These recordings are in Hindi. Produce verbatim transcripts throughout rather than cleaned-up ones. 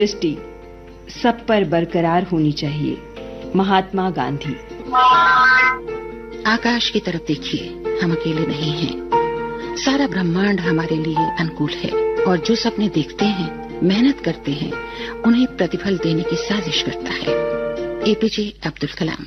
दृष्टि सब पर बरकरार होनी चाहिए। महात्मा गांधी। आकाश की तरफ देखिए, हम अकेले नहीं हैं। सारा ब्रह्मांड हमारे लिए अनुकूल है और जो सपने देखते हैं, मेहनत करते हैं, उन्हें प्रतिफल देने की साजिश करता है। एपीजे अब्दुल कलाम।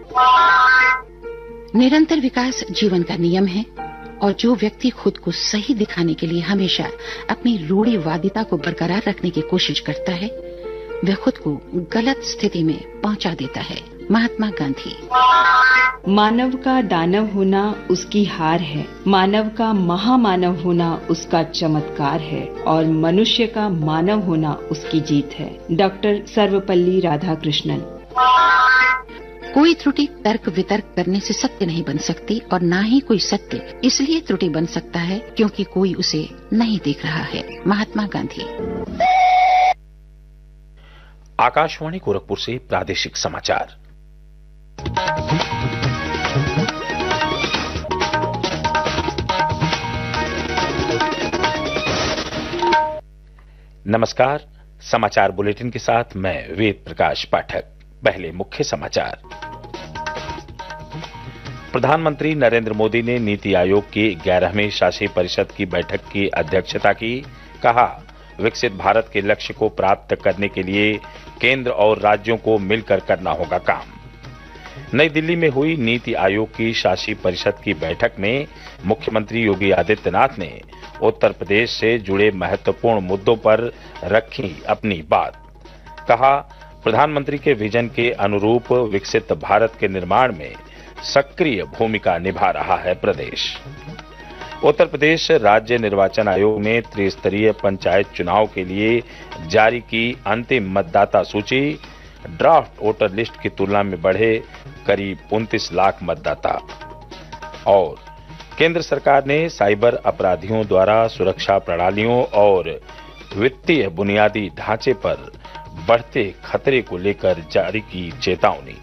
निरंतर विकास जीवन का नियम है और जो व्यक्ति खुद को सही दिखाने के लिए हमेशा अपनी रूढ़िवादिता को बरकरार रखने की कोशिश करता है, वह खुद को गलत स्थिति में पहुंचा देता है। महात्मा गांधी। मानव का दानव होना उसकी हार है, मानव का महामानव होना उसका चमत्कार है और मनुष्य का मानव होना उसकी जीत है। डॉक्टर सर्वपल्ली राधाकृष्णन। कोई त्रुटि तर्क वितर्क करने से सत्य नहीं बन सकती और ना ही कोई सत्य इसलिए त्रुटि बन सकता है क्योंकि कोई उसे नहीं देख रहा है। महात्मा गांधी। आकाशवाणी गोरखपुर से प्रादेशिक समाचार। नमस्कार, समाचार बुलेटिन के साथ मैं वेद प्रकाश पाठक। पहले मुख्य समाचार। प्रधानमंत्री नरेंद्र मोदी ने नीति आयोग की ग्यारहवीं शासी परिषद की बैठक की अध्यक्षता की। कहा, विकसित भारत के लक्ष्य को प्राप्त करने के लिए केंद्र और राज्यों को मिलकर करना होगा काम। नई दिल्ली में हुई नीति आयोग की शासी परिषद की बैठक में मुख्यमंत्री योगी आदित्यनाथ ने उत्तर प्रदेश से जुड़े महत्वपूर्ण मुद्दों पर रखी अपनी बात। कहा, प्रधानमंत्री के विजन के अनुरूप विकसित भारत के निर्माण में सक्रिय भूमिका निभा रहा है प्रदेश। उत्तर प्रदेश राज्य निर्वाचन आयोग ने त्रिस्तरीय पंचायत चुनाव के लिए जारी की अंतिम मतदाता सूची। ड्राफ्ट वोटर लिस्ट की तुलना में बढ़े करीब उनतीस लाख मतदाता। और केंद्र सरकार ने साइबर अपराधियों द्वारा सुरक्षा प्रणालियों और वित्तीय बुनियादी ढांचे पर बढ़ते खतरे को लेकर जारी की चेतावनी।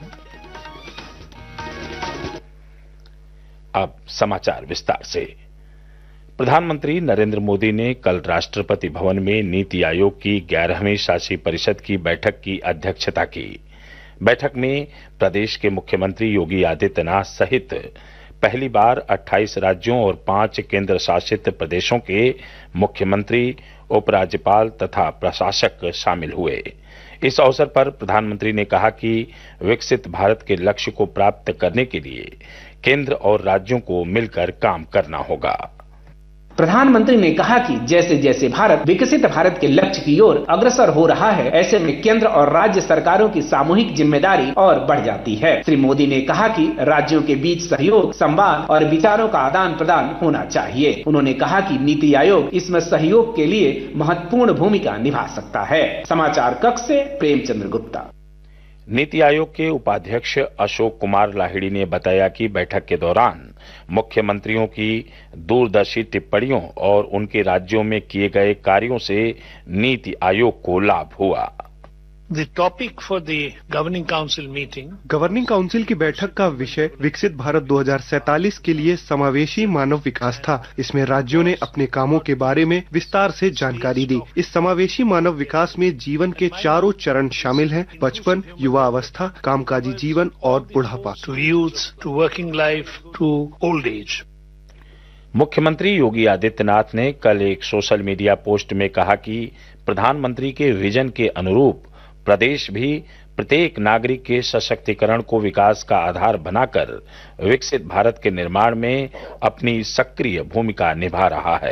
अब समाचार विस्तार से। प्रधानमंत्री नरेंद्र मोदी ने कल राष्ट्रपति भवन में नीति आयोग की ग्यारहवीं शासी परिषद की बैठक की अध्यक्षता की। बैठक में प्रदेश के मुख्यमंत्री योगी आदित्यनाथ सहित पहली बार अट्ठाईस राज्यों और पांच केंद्र शासित प्रदेशों के मुख्यमंत्री, उपराज्यपाल तथा प्रशासक शामिल हुए। इस अवसर पर प्रधानमंत्री ने कहा कि विकसित भारत के लक्ष्य को प्राप्त करने के लिए केंद्र और राज्यों को मिलकर काम करना होगा। प्रधानमंत्री ने कहा कि जैसे जैसे भारत विकसित भारत के लक्ष्य की ओर अग्रसर हो रहा है, ऐसे में केंद्र और राज्य सरकारों की सामूहिक जिम्मेदारी और बढ़ जाती है। श्री मोदी ने कहा कि राज्यों के बीच सहयोग, संवाद और विचारों का आदान प्रदान होना चाहिए। उन्होंने कहा कि नीति आयोग इसमें सहयोग के लिए महत्वपूर्ण भूमिका निभा सकता है। समाचार कक्ष से प्रेमचंद्र गुप्ता। नीति आयोग के उपाध्यक्ष अशोक कुमार लाहिड़ी ने बताया कि बैठक के दौरान मुख्यमंत्रियों की दूरदर्शी टिप्पणियों और उनके राज्यों में किए गए कार्यों से नीति आयोग को लाभ हुआ। The topic for the Governing Council meeting. Governing council की बैठक का विषय विकसित भारत दो हज़ार सैंतालीस के लिए समावेशी मानव विकास था। इसमें राज्यों ने अपने कामों के बारे में विस्तार से जानकारी दी। इस समावेशी मानव विकास में जीवन के चारों चरण शामिल हैं: बचपन, युवा अवस्था, कामकाजी जीवन और बुढ़ापा। To youth, to working life, to old age. मुख्यमंत्री योगी आदित्यनाथ ने कल एक सोशल मीडिया पोस्ट में कहा कि प्रधानमंत्री के विजन के अनुरूप प्रदेश भी प्रत्येक नागरिक के सशक्तिकरण को विकास का आधार बनाकर विकसित भारत के निर्माण में अपनी सक्रिय भूमिका निभा रहा है।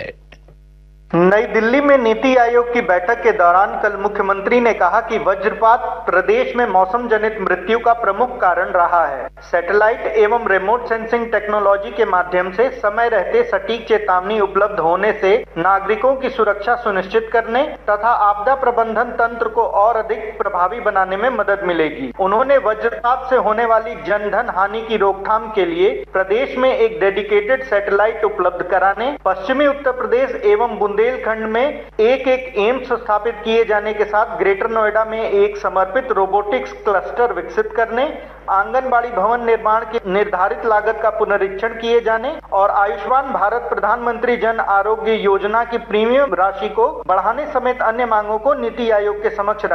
नई दिल्ली में नीति आयोग की बैठक के दौरान कल मुख्यमंत्री ने कहा कि वज्रपात प्रदेश में मौसम जनित मृत्यु का प्रमुख कारण रहा है। सैटेलाइट एवं रिमोट सेंसिंग टेक्नोलॉजी के माध्यम से समय रहते सटीक चेतावनी उपलब्ध होने से नागरिकों की सुरक्षा सुनिश्चित करने तथा आपदा प्रबंधन तंत्र को और अधिक प्रभावी बनाने में मदद मिलेगी। उन्होंने वज्रपात से होने वाली जनधन हानि की रोकथाम के लिए प्रदेश में एक डेडिकेटेड सैटेलाइट उपलब्ध कराने, पश्चिमी उत्तर प्रदेश एवं बुंदेलखंड में एक एक एम्स स्थापित किए जाने के साथ ग्रेटर नोएडा में एक समर्पित रोबोटिक्स क्लस्टर विकसित करने, आंगनबाड़ी भवन निर्माण की निर्धारित लागत का पुनरीक्षण किए जाने और आयुष्मान भारत प्रधानमंत्री जन आरोग्य योजना की प्रीमियम राशि को बढ़ाने समेत अन्य मांगों को नीति आयोग के समक्ष